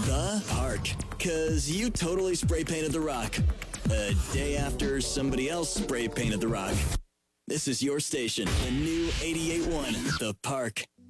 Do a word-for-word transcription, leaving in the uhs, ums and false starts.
The Park. Cause you totally spray painted the rock. A day after somebody else spray painted the rock. This is your station, the new eighty-eight point one, The Park.